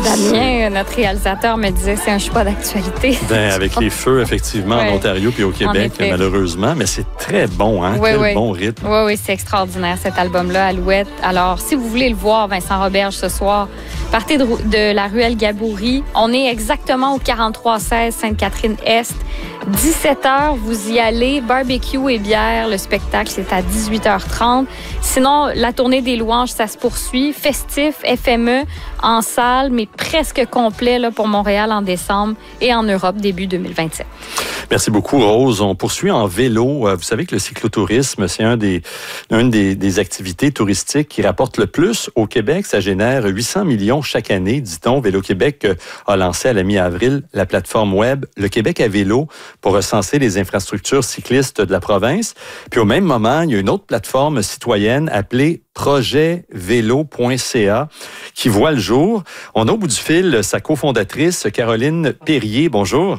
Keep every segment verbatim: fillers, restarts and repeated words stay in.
Damien, notre réalisateur, me disait que c'est un choix d'actualité. Ben, avec les feux, effectivement, ouais. en Ontario puis au Québec, malheureusement. Mais c'est très bon, hein? Oui, Quel oui. bon rythme. Oui, oui, c'est extraordinaire, cet album-là, Alouette. Alors, si vous voulez le voir, Vincent Roberge, ce soir, partez de, de la ruelle Gaboury. On est exactement au quarante-trois seize Sainte-Catherine-Est. dix-sept heures, vous y allez. Barbecue et bière. Le spectacle, c'est à dix-huit heures trente. Sinon, la tournée des louanges, ça se poursuit. Festif, F M E, en salle, mais presque complet là, pour Montréal en décembre et en Europe début deux mille vingt-sept. Merci beaucoup, Rose. On poursuit en vélo. Vous savez que le cyclotourisme, c'est un des, une des, des activités touristiques qui rapporte le plus au Québec. Ça génère huit cents millions chaque année, dit-on. Vélo-Québec a lancé à la mi-avril la plateforme web Le Québec à vélo pour recenser les infrastructures cyclistes de la province. Puis au même moment, il y a une autre plateforme citoyenne appelée projet vélo point c a qui voit le jour. On a au bout du fil sa cofondatrice, Caroline Perrier. Bonjour.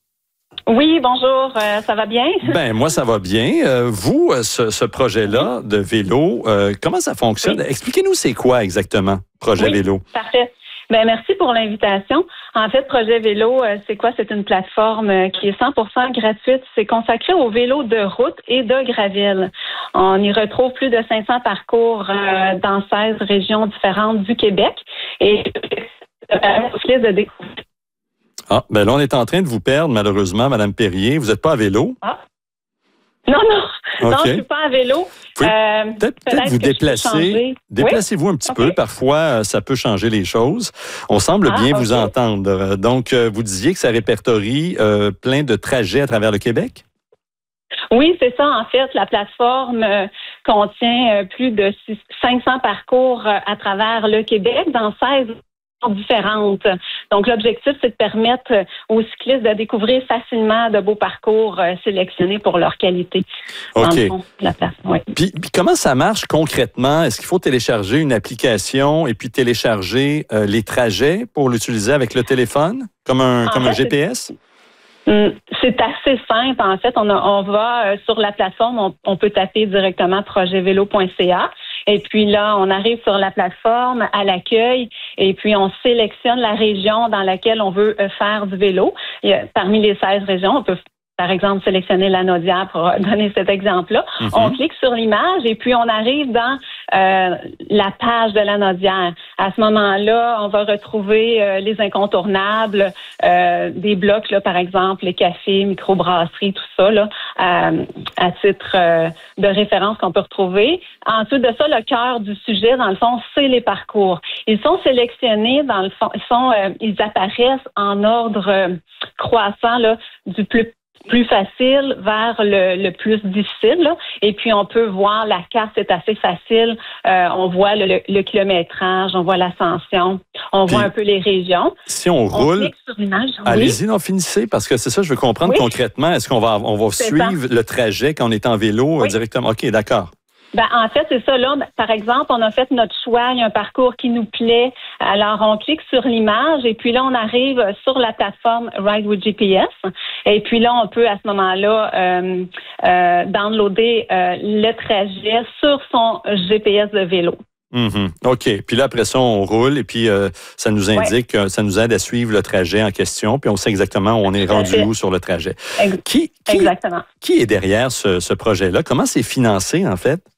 Oui, bonjour, euh, ça va bien? Ben moi, ça va bien. Euh, vous, ce, ce projet-là de vélo, euh, comment ça fonctionne? Oui. Expliquez-nous c'est quoi exactement, Projet oui, Vélo? Parfait. Ben merci pour l'invitation. En fait, Projet Vélo, euh, c'est quoi? C'est une plateforme euh, qui est cent pour cent gratuite. C'est consacré aux vélos de route et de gravel. On y retrouve plus de cinq cents parcours euh, dans seize régions différentes du Québec. Et ça permet aux de découvrir. Ah, ben là, on est en train de vous perdre, malheureusement, Mme Perrier. Vous n'êtes pas à vélo? Ah. Non, non. Okay. Non, je ne suis pas à vélo. Vous euh, peut-être, peut-être, peut-être vous déplacer. Déplacez-vous oui? un petit okay. peu. Parfois, ça peut changer les choses. On semble ah, bien okay. vous entendre. Donc, vous disiez que ça répertorie euh, plein de trajets à travers le Québec? Oui, c'est ça. En fait, la plateforme euh, contient euh, plus de cinq cents parcours euh, à travers le Québec dans seize différentes. Donc, l'objectif, c'est de permettre aux cyclistes de découvrir facilement de beaux parcours euh, sélectionnés pour leur qualité. OK. Fond, la place, oui. Puis, puis, comment ça marche concrètement? Est-ce qu'il faut télécharger une application et puis télécharger euh, les trajets pour l'utiliser avec le téléphone, comme un, comme fait, un G P S? C'est assez simple. En fait, on, a, on va euh, sur la plateforme, on, on peut taper directement projet vélo point c a. Et puis là, on arrive sur la plateforme, à l'accueil, et puis on sélectionne la région dans laquelle on veut faire du vélo. Il y a, parmi les seize régions, on peut par exemple sélectionner la Naudière pour donner cet exemple-là. Mm-hmm. On clique sur l'image et puis on arrive dans euh, la page de la Naudière. À ce moment-là, on va retrouver euh, les incontournables, euh, des blocs, là, par exemple, les cafés, microbrasseries, tout ça, là, euh, à titre euh, de référence qu'on peut retrouver. Ensuite de ça, le cœur du sujet, dans le fond, c'est les parcours. Ils sont sélectionnés, dans le fond, ils, sont, euh, ils apparaissent en ordre euh, croissant, là, du plus plus facile vers le, le plus difficile. Là. Et puis, on peut voir, la carte, c'est assez facile. Euh, on voit le, le, le kilométrage, on voit l'ascension, on puis, voit un peu les régions. Si on, on roule, allez-y, oui. non, finissez, parce que c'est ça, je veux comprendre oui. concrètement. Est-ce qu'on va, on va suivre ça. le trajet quand on est en vélo oui. directement? OK, d'accord. Ben, en fait, c'est ça. Là, par exemple, on a fait notre choix. Il y a un parcours qui nous plaît. Alors, on clique sur l'image et puis là, on arrive sur la plateforme Ride with G P S. Et puis là, on peut à ce moment-là euh, euh, downloader euh, le trajet sur son G P S de vélo. Mm-hmm. OK. Puis là, après ça, on roule et puis euh, ça nous indique, ouais. ça nous aide à suivre le trajet en question. Puis on sait exactement où on est rendu où sur le trajet. Ex- qui, qui, exactement. Qui est derrière ce, ce projet-là? Comment c'est financé, en fait?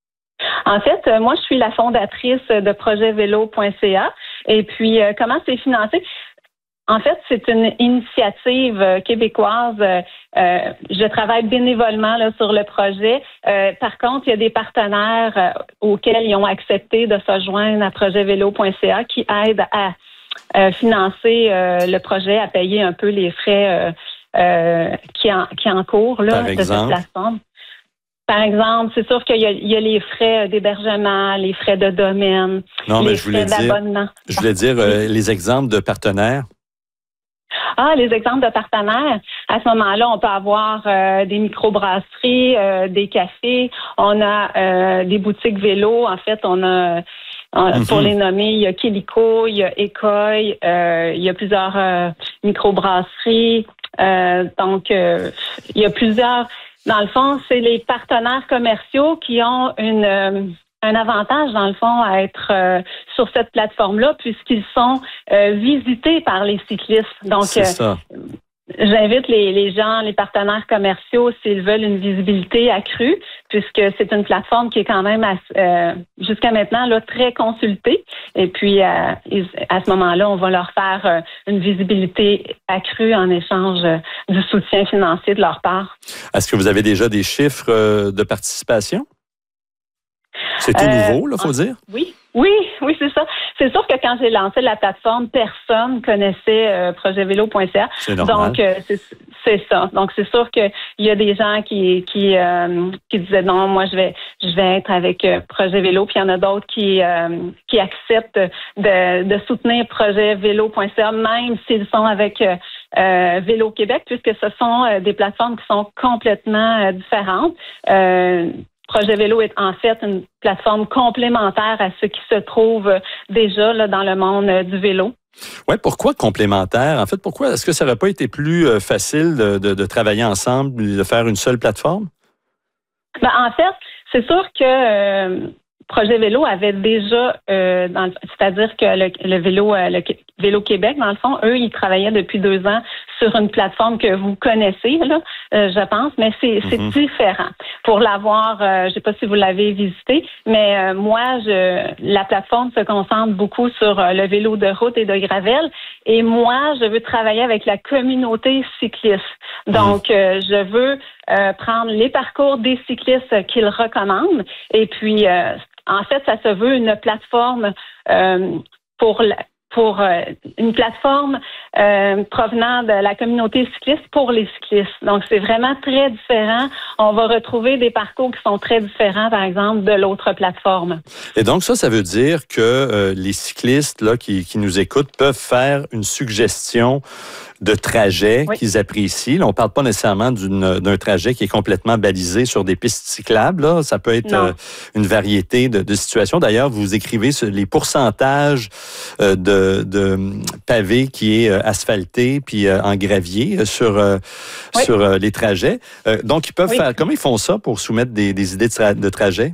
En fait, euh, moi, je suis la fondatrice de projet vélo point c a. Et puis, euh, comment c'est financé? En fait, c'est une initiative euh, québécoise. Euh, euh, je travaille bénévolement là, sur le projet. Euh, par contre, il y a des partenaires euh, auxquels ils ont accepté de se joindre à projet vélo point c a qui aident à euh, financer euh, le projet, à payer un peu les frais euh, euh, qui, en, qui encourent là, de cette plateforme. Par exemple, c'est sûr qu'il y a, il y a les frais d'hébergement, les frais de domaine, non, les mais je frais dire, d'abonnement. Je voulais dire euh, les exemples de partenaires. Ah, les exemples de partenaires. À ce moment-là, on peut avoir euh, des microbrasseries, euh, des cafés. On a euh, des boutiques vélo. En fait, on a, on, mm-hmm. pour les nommer, il y a Kilico, il y a Ecoy, euh, il y a plusieurs euh, microbrasseries. Euh, donc, euh, il y a plusieurs... Dans le fond, c'est les partenaires commerciaux qui ont une... Euh, un avantage, dans le fond, à être euh, sur cette plateforme-là, puisqu'ils sont euh, visités par les cyclistes. Donc, c'est ça. Euh, J'invite les, les gens, les partenaires commerciaux, s'ils veulent une visibilité accrue, puisque c'est une plateforme qui est quand même euh, jusqu'à maintenant là très consultée. Et puis, euh, à ce moment-là, on va leur faire euh, une visibilité accrue en échange euh, du soutien financier de leur part. Est-ce que vous avez déjà des chiffres euh, de participation? C'est tout euh, nouveau, il faut dire? Oui. Oui, oui, c'est ça. C'est sûr que quand j'ai lancé la plateforme, personne connaissait euh, projet vélo point c a. C'est normal. Donc, euh, c'est, c'est ça. Donc, c'est sûr qu'il y a des gens qui qui euh, qui disaient non, moi, je vais je vais être avec euh, Projet Vélo. Puis, il y en a d'autres qui euh, qui acceptent de, de soutenir projet vélo point c a, même s'ils sont avec euh, euh, Vélo Québec, puisque ce sont euh, des plateformes qui sont complètement euh, différentes. Euh, Projet Vélo est en fait une plateforme complémentaire à ce qui se trouve déjà là, dans le monde du vélo. Oui, pourquoi complémentaire? En fait, pourquoi est-ce que ça n'aurait pas été plus facile de, de, de travailler ensemble, de faire une seule plateforme? Ben, en fait, c'est sûr que euh, Projet Vélo avait déjà, euh, dans le, c'est-à-dire que le, le vélo, euh, le Vélo Québec, dans le fond, eux, ils travaillaient depuis deux ans sur une plateforme que vous connaissez, là, euh, je pense, mais c'est, c'est mm-hmm. différent. Pour l'avoir, euh, je ne sais pas si vous l'avez visité, mais euh, moi, je, la plateforme se concentre beaucoup sur euh, le vélo de route et de gravel, et moi, je veux travailler avec la communauté cycliste. Donc, euh, je veux euh, prendre les parcours des cyclistes qu'ils recommandent, et puis, euh, en fait, ça se veut une plateforme euh, pour la, pour euh, une plateforme euh, provenant de la communauté cycliste pour les cyclistes. Donc, c'est vraiment très différent. On va retrouver des parcours qui sont très différents, par exemple, de l'autre plateforme. Et donc, ça, ça veut dire que euh, les cyclistes là, qui, qui nous écoutent peuvent faire une suggestion de trajet oui. qu'ils apprécient. Là, on ne parle pas nécessairement d'une, d'un trajet qui est complètement balisé sur des pistes cyclables. Là. Ça peut être euh, une variété de, de situations. D'ailleurs, vous écrivez sur les pourcentages euh, de, de pavés qui est euh, asphalté puis euh, en gravier sur, euh, oui. sur euh, les trajets. Euh, donc, ils peuvent oui. faire... Comment ils font ça pour soumettre des, des idées de, tra- de trajet?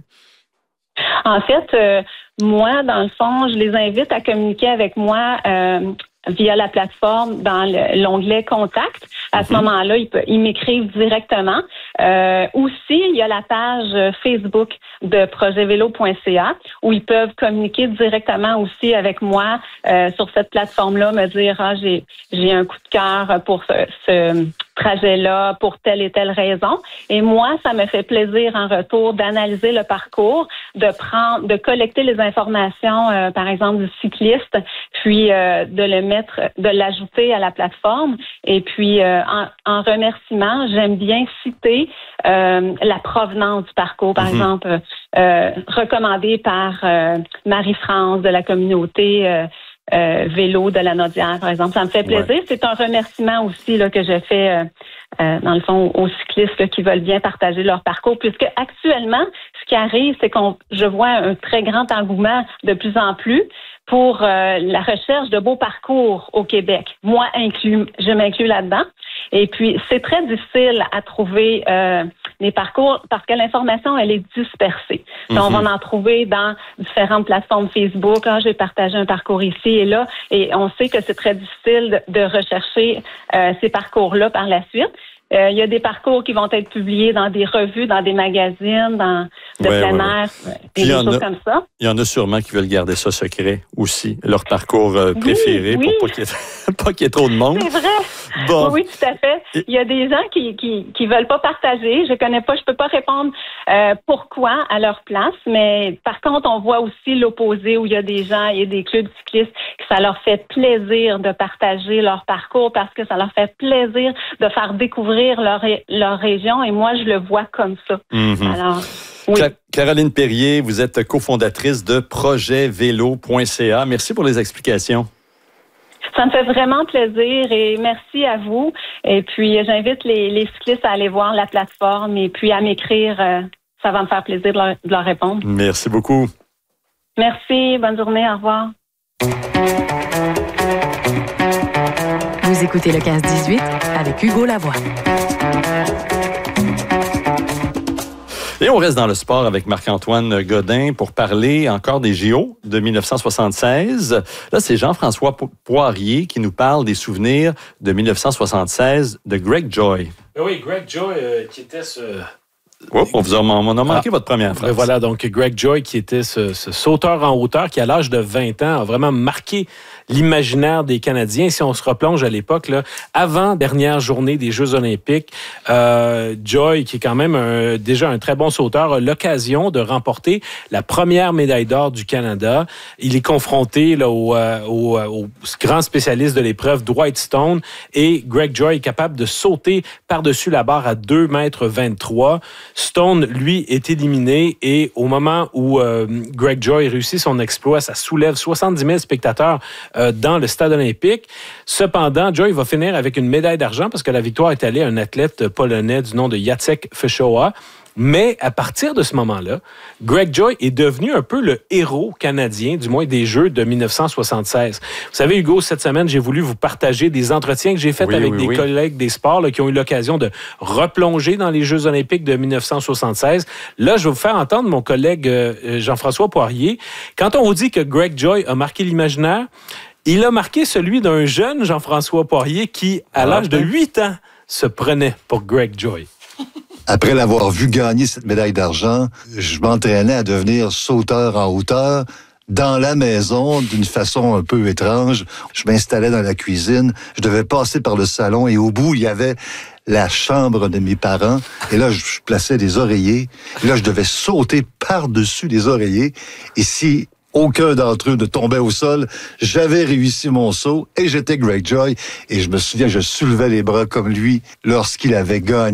En fait, euh, moi, dans le fond, je les invite à communiquer avec moi euh, via la plateforme dans le, l'onglet Contact. À mm-hmm. ce moment-là, ils, peut, ils m'écrivent directement. Euh, aussi, il y a la page Facebook de projet vélo point c a où ils peuvent communiquer directement aussi avec moi euh, sur cette plateforme-là, me dire ah j'ai j'ai un coup de cœur pour ce, ce trajet-là pour telle et telle raison. Et moi, ça me fait plaisir en retour d'analyser le parcours, de prendre, de collecter les informations, euh, par exemple du cycliste, puis euh, de le mettre, de l'ajouter à la plateforme. Et puis euh, en, en remerciement, j'aime bien citer euh, la provenance du parcours, par mm-hmm. exemple, euh, recommandé par euh, Marie-France de la communauté euh, Euh, vélo de la Naudière, par exemple. Ça me fait plaisir. Ouais. C'est un remerciement aussi là, que je fais, euh, euh, dans le fond, aux cyclistes là, qui veulent bien partager leur parcours, puisque actuellement, ce qui arrive, c'est qu'on je vois un très grand engouement de plus en plus pour euh, la recherche de beaux parcours au Québec. Moi, inclus, je m'inclus là-dedans. Et puis, c'est très difficile à trouver euh, les parcours parce que l'information, elle est dispersée. Mm-hmm. On va en trouver dans différentes plateformes Facebook. Ah, j'ai partagé un parcours ici et là. Et on sait que c'est très difficile de, de rechercher euh, ces parcours-là par la suite. Euh, il y a des parcours qui vont être publiés dans des revues, dans des magazines, dans de ouais, plein air, ouais. des choses a, comme ça. Il y en a sûrement qui veulent garder ça secret aussi, leur parcours euh, préféré, oui, oui. pour pas qu'il y ait, pas qu'il y ait trop de monde. C'est vrai. Bon. Oui, oui, tout à fait. Il y a des gens qui qui qui veulent pas partager. Je connais pas, je peux pas répondre euh, pourquoi à leur place, mais par contre, on voit aussi l'opposé où il y a des gens, il y a des clubs cyclistes que ça leur fait plaisir de partager leur parcours parce que ça leur fait plaisir de faire découvrir leur, leur région et moi, je le vois comme ça. Mm-hmm. Alors, oui. Caroline Perrier, vous êtes cofondatrice de projet vélo point c a. Merci pour les explications. Ça me fait vraiment plaisir et merci à vous. Et puis, j'invite les, les cyclistes à aller voir la plateforme et puis à m'écrire. Euh, ça va me faire plaisir de leur, de leur répondre. Merci beaucoup. Merci. Bonne journée. Au revoir. Vous écoutez le quinze dix-huit avec Hugo Lavoie. Et on reste dans le sport avec Marc-Antoine Godin pour parler encore des J O de dix-neuf cent soixante-seize. Là, c'est Jean-François Poirier qui nous parle des souvenirs de dix-neuf cent soixante-seize de Greg Joy. Oui, Greg Joy euh, qui était ce... Oh, on vous a, on a manqué ah, votre première phrase. Voilà, donc Greg Joy qui était ce, ce sauteur en hauteur qui, à l'âge de vingt ans, a vraiment marqué l'imaginaire des Canadiens. Si on se replonge à l'époque, là, avant dernière journée des Jeux olympiques, euh, Joy, qui est quand même un, déjà un très bon sauteur, a l'occasion de remporter la première médaille d'or du Canada. Il est confronté là, au, au, au grand spécialiste de l'épreuve, Dwight Stone, et Greg Joy est capable de sauter par-dessus la barre à deux mètres vingt-trois. Stone, lui, est éliminé et au moment où euh, Greg Joy réussit son exploit, ça soulève soixante-dix mille spectateurs euh, dans le stade olympique. Cependant, Joy va finir avec une médaille d'argent parce que la victoire est allée à un athlète polonais du nom de Jacek Fecioła. Mais à partir de ce moment-là, Greg Joy est devenu un peu le héros canadien, du moins des Jeux de dix-neuf cent soixante-seize. Vous savez, Hugo, cette semaine, j'ai voulu vous partager des entretiens que j'ai faits oui, avec oui, des oui. collègues des sports là, qui ont eu l'occasion de replonger dans les Jeux olympiques de dix-neuf cent soixante-seize. Là, je vais vous faire entendre mon collègue euh, Jean-François Poirier. Quand on vous dit que Greg Joy a marqué l'imaginaire, il a marqué celui d'un jeune Jean-François Poirier qui, à ah, l'âge de huit ans, se prenait pour Greg Joy. Après l'avoir vu gagner cette médaille d'argent, je m'entraînais à devenir sauteur en hauteur dans la maison d'une façon un peu étrange. Je m'installais dans la cuisine, je devais passer par le salon et au bout, il y avait la chambre de mes parents. Et là, je plaçais des oreillers. Et là, je devais sauter par-dessus les oreillers. Et si aucun d'entre eux ne tombait au sol, j'avais réussi mon saut et j'étais Greg Joy. Et je me souviens, je soulevais les bras comme lui lorsqu'il avait gagné